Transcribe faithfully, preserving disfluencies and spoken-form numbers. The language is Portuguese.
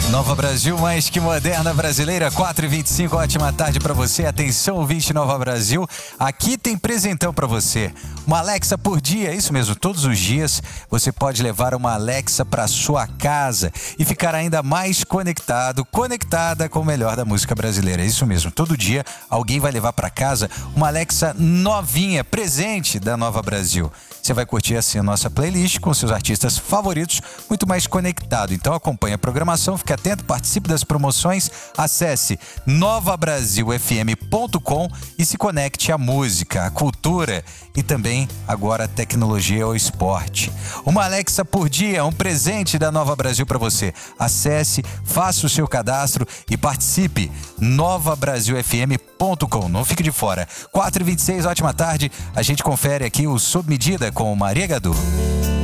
Nova Brasil, mais que moderna brasileira, quatro e vinte e cinco, ótima tarde pra você. Atenção, ouvinte Nova Brasil, aqui tem presentão pra você. Uma Alexa por dia, isso mesmo, todos os dias você pode levar uma Alexa pra sua casa e ficar ainda mais conectado, conectada com o melhor da música brasileira. Isso mesmo, todo dia alguém vai levar pra casa uma Alexa novinha, presente da Nova Brasil. Você vai curtir assim a nossa playlist com seus artistas favoritos, muito mais conectado. Então acompanhe a programação, fique atento, participe das promoções, acesse nova brasil f m ponto com e se conecte à música, à cultura e também agora à tecnologia ou esporte. Uma Alexa por dia, um presente da Nova Brasil para você. Acesse, faça o seu cadastro e participe. nova brasil f m ponto com. Não fique de fora. quatro e vinte e seis, ótima tarde. A gente confere aqui o Sob Medida com Maria Gadu.